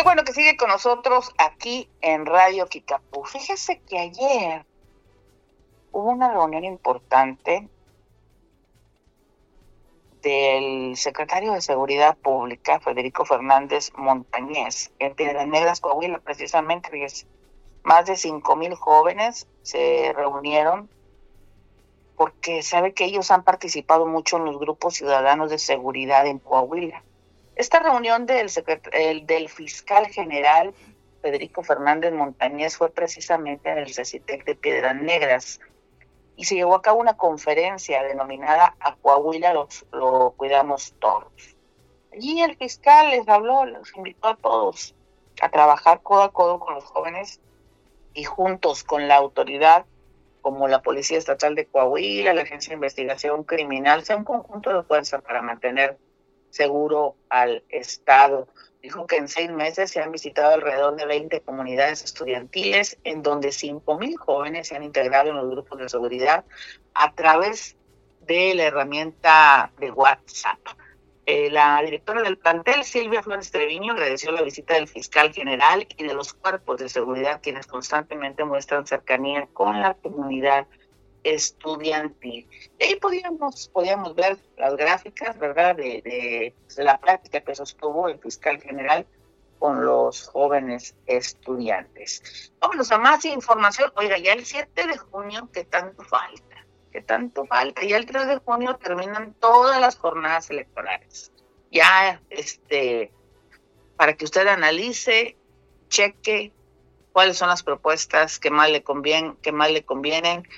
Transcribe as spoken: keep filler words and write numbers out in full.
Qué bueno que sigue con nosotros aquí en Radio Kickapoo. Fíjese que ayer hubo una reunión importante del secretario de Seguridad Pública, Federico Fernández Montañez, en Piedras Negras, Coahuila, precisamente. Fíjese, más de cinco mil jóvenes se reunieron porque sabe que ellos han participado mucho en los grupos ciudadanos de seguridad en Coahuila. Esta reunión del, secret- el, del fiscal general Federico Fernández Montañez fue precisamente en el CECITEC de Piedras Negras y se llevó a cabo una conferencia denominada A Coahuila los, lo cuidamos todos. Allí el fiscal les habló, los invitó a todos a trabajar codo a codo con los jóvenes y juntos con la autoridad como la Policía Estatal de Coahuila, la Agencia de Investigación Criminal, sea un conjunto de fuerzas para mantener seguro al Estado. Dijo que en seis meses se han visitado alrededor de veinte comunidades estudiantiles, en donde cinco mil jóvenes se han integrado en los grupos de seguridad a través de la herramienta de WhatsApp. Eh, la directora del plantel, Silvia Flores Treviño, agradeció la visita del fiscal general y de los cuerpos de seguridad, quienes constantemente muestran cercanía con la comunidad estudiantil. Y ahí podíamos, podíamos ver las gráficas, ¿verdad?, de, de, de la práctica que sostuvo el fiscal general con los jóvenes estudiantes. Vámonos a más información. Oiga, ya el siete de junio, ¿qué tanto falta? ¿Qué tanto falta? Ya el tres de junio terminan todas las jornadas electorales. Ya, este, para que usted analice, cheque cuáles son las propuestas que más le convienen, que más le convienen,